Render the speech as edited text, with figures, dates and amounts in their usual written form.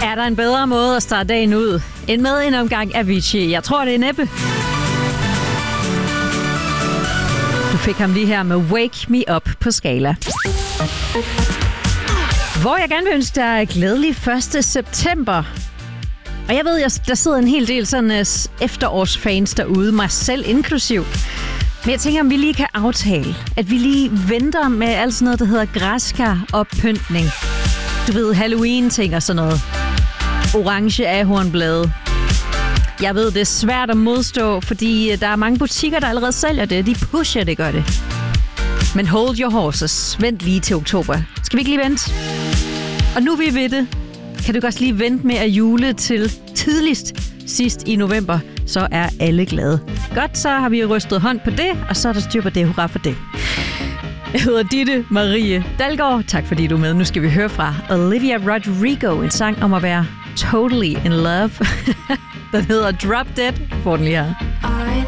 Er der en bedre måde at starte dagen ud end med en omgang Avicii? Jeg tror, det er næppe. Du fik ham lige her med Wake Me Up på Skala. Hvor jeg gerne vil ønske dig glædelig 1. september. Og jeg ved, der sidder en hel del sådan efterårsfans derude, mig selv inklusiv. Men jeg tænker, om vi lige kan aftale, at vi lige venter med alt sådan noget, der hedder græskar og pyntning. Du ved, Halloween-ting og sådan noget. Orange ahornblade. Jeg ved, det er svært at modstå, fordi der er mange butikker, der allerede sælger det. De pusher det, gør det. Men hold your horses. Vent lige til oktober. Skal vi ikke lige vente? Og nu er vi ved det. Kan du også lige vente med at jule til tidligst sidst i november, så er alle glade. Godt, så har vi rystet hånd på det, og så er der styr på det. Hurra for det. Jeg hedder Ditte Marie Dalgaard. Tak fordi du er med. Nu skal vi høre fra Olivia Rodrigo, en sang om at være totally in love. Den hedder Drop Dead. Får den lige her.